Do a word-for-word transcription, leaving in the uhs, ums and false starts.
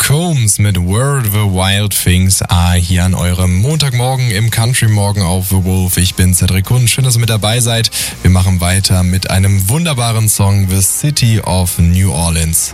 Combs mit Where the Wild Things Are hier an eurem Montagmorgen im Country Morgen auf The Wolf. Ich bin Cedric Kunz, schön, dass ihr mit dabei seid. Wir machen weiter mit einem wunderbaren Song, The City of New Orleans.